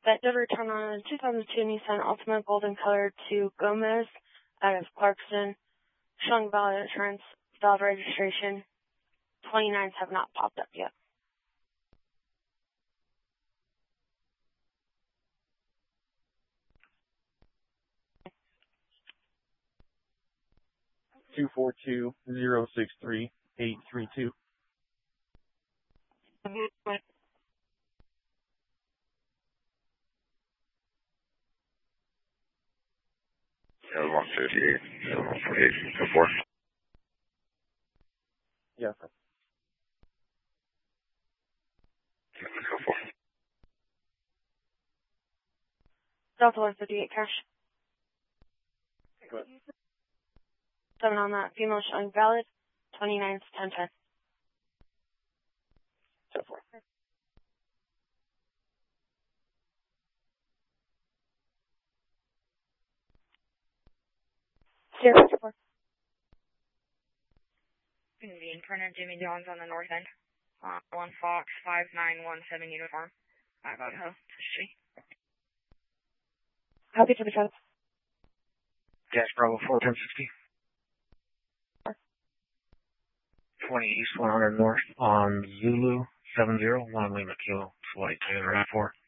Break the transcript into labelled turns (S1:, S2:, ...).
S1: That did return on a 2002 Nissan Altima golden color to Gomez out of Clarkson, showing valid insurance, valid registration. 29s have not popped up yet.
S2: Two 242-063-832.
S3: Yeah, 158, 148, 24.
S2: Yes, sir.
S1: Delta 158 cash.
S2: Go ahead.
S1: 7 on that. Female showing valid. 29's 1010.
S2: 10-4.
S1: Sierra 54.
S4: The printer Jimmy Jones on the north end. 1 Fox 5917 uniform. Idaho.
S1: Happy to be found.
S5: Dash Bravo 41060. 20 East 100 North on Zulu 70 1 Lima Kilo. Flight 2 4.